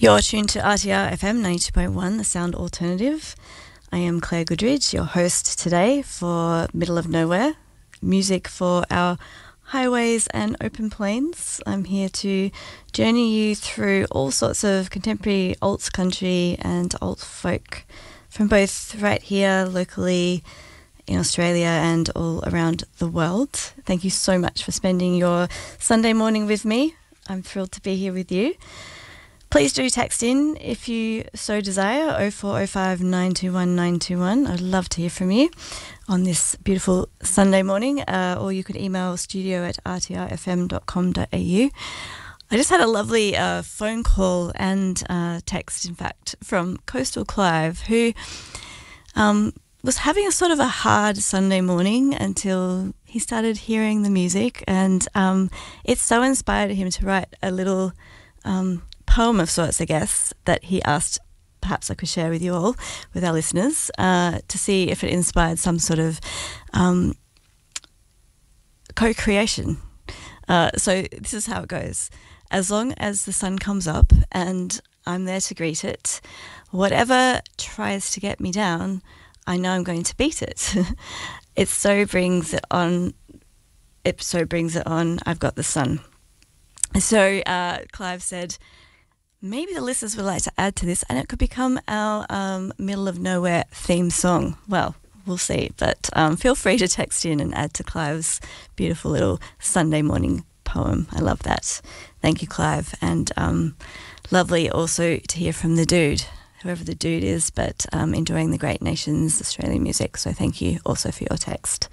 You're tuned to RTR FM 92.1, the sound alternative. I am Claire Goodridge, your host today for Middle of Nowhere, music for our highways and open plains. I'm here to journey you through all sorts of contemporary alt country and alt folk from both right here locally in Australia and all around the world. Thank you so much for spending your Sunday morning with me. I'm thrilled to be here with you. Please do text in if you so desire, 0405 921 921. I'd love to hear from you on this beautiful Sunday morning, or you could email studio@rtrfm.com.au. I just had a lovely phone call and text, in fact, from Coastal Clive, who was having a sort of a hard Sunday morning until he started hearing the music, and it so inspired him to write a little poem of sorts, I guess, that he asked perhaps I could share with you all, with our listeners, to see if it inspired some sort of co-creation. So this is how it goes. As long as the sun comes up and I'm there to greet it, whatever tries to get me down, I know I'm going to beat it. It so brings it on. I've got the sun. So Clive said, maybe the listeners would like to add to this and it could become our Middle of Nowhere theme song. Well, we'll see. But feel free to text in and add to Clive's beautiful little Sunday morning poem. I love that. Thank you, Clive. And lovely also to hear from the dude, whoever the dude is, but enjoying the Great Nations Australian music. So thank you also for your text.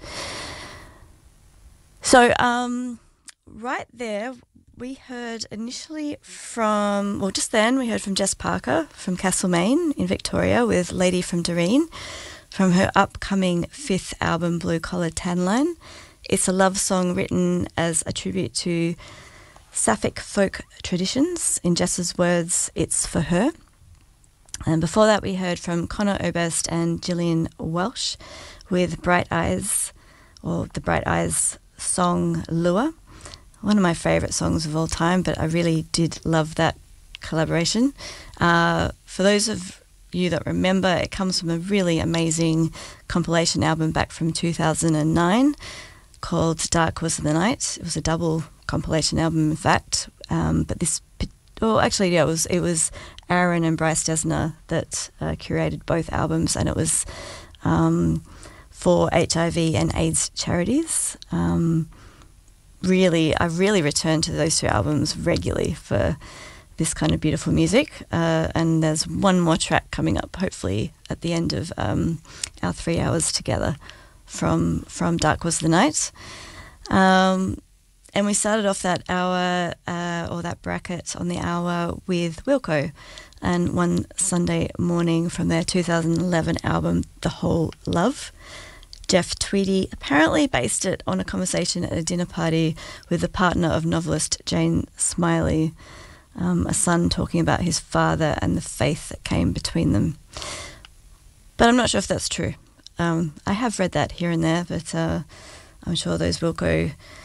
So right there, we heard initially from, well, just then we heard from Jess Parker from Castlemaine in Victoria with Lady from Doreen from her upcoming 5th album, Blue Collar Tan Line. It's a love song written as a tribute to Sapphic folk traditions. In Jess's words, it's for her. And before that, we heard from Connor Oberst and Gillian Welsh with Bright Eyes, or the Bright Eyes song Lure. One of my favourite songs of all time, but I really did love that collaboration. For those of you that remember, it comes from a really amazing compilation album back from 2009 called Dark Was the Night. It was a double compilation album, in fact. But this, it was Aaron and Bryce Desner that curated both albums, and it was for HIV and AIDS charities. I really return to those two albums regularly for this kind of beautiful music. And there's one more track coming up, hopefully at the end of our 3 hours together from Dark Was the Night. And we started off that hour, or that bracket on the hour, with Wilco and One Sunday Morning from their 2011 album, The Whole Love. Jeff Tweedy apparently based it on a conversation at a dinner party with the partner of novelist Jane Smiley, a son talking about his father and the faith that came between them. But I'm not sure if that's true. I have read that here and there, but I'm sure those Wilco